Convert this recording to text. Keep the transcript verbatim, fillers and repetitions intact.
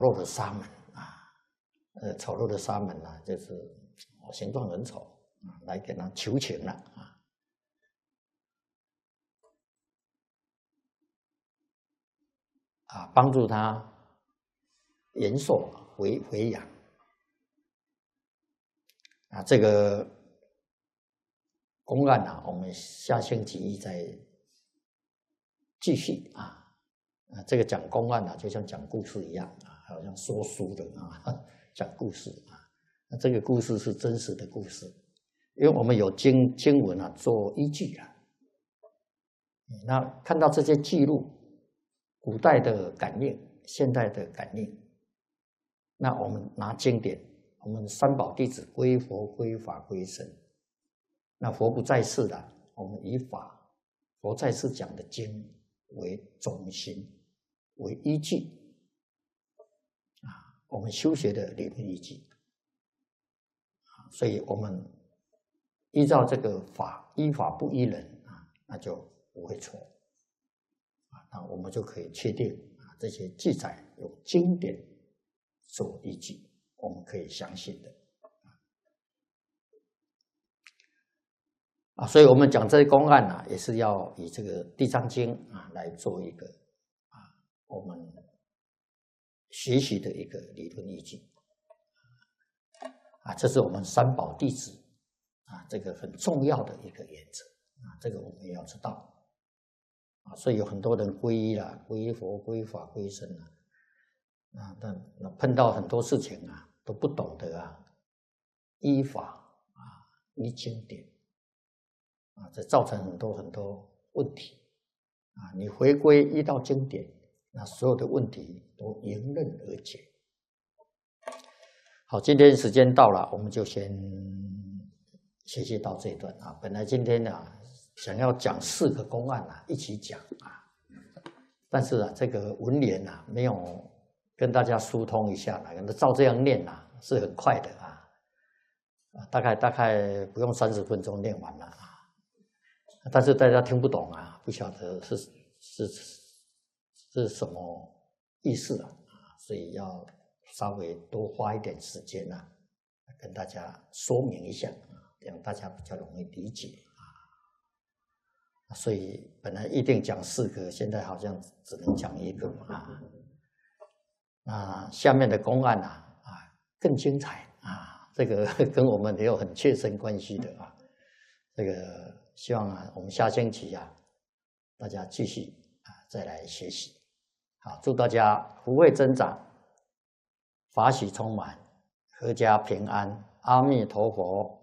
陋的沙门啊，呃，丑陋的沙门啊，就是形状很丑啊，来给他求情了啊。啊，帮助他延寿回回阳啊，这个公案啊，我们下星期再继续啊。啊，这个讲公案啊，就像讲故事一样啊，好像说书的啊，讲故事啊。那这个故事是真实的故事，因为我们有经经文啊做依据啊。那看到这些记录，古代的感应，现代的感应，那我们拿经典，我们三宝弟子归佛、归法、归僧。那佛不在世了，我们以法佛在世讲的经为中心。为依据啊，我们修学的理论依据啊，所以我们依照这个法，依法不依人啊，那就不会错啊，那我们就可以确定啊，这些记载有经典做依据，我们可以相信的啊，所以我们讲这些公案啊，也是要以这个《地藏经》啊来做一个。我们学习的一个理论依据啊，这是我们三宝弟子啊，这个很重要的一个原则啊，这个我们也要知道啊，所以有很多人皈依啦，皈依佛、皈依法、皈依僧啊，啊，但那碰到很多事情啊，都不懂得啊，依法啊，依经典啊，这造成很多很多问题啊，你回归依到经典。那所有的问题都迎刃而解。好，今天时间到了，我们就先学习到这一段啊。本来今天啊想要讲四个公案啊一起讲啊，但是啊这个文联啊没有跟大家疏通一下啦，那照这样念啊是很快的啊，啊大概大概不用三十分钟念完了啊，但是大家听不懂啊，不晓得是是。是什么意思啊？所以要稍微多花一点时间啊，跟大家说明一下啊，让大家比较容易理解啊。所以本来预定讲四个，现在好像只能讲一个啊。那下面的公案啊，啊更精彩啊，这个跟我们也有很切身关系的啊。这个希望啊，我们下星期啊，大家继续啊再来学习。好，祝大家福慧增长，法喜充满，阖家平安。阿弥陀佛。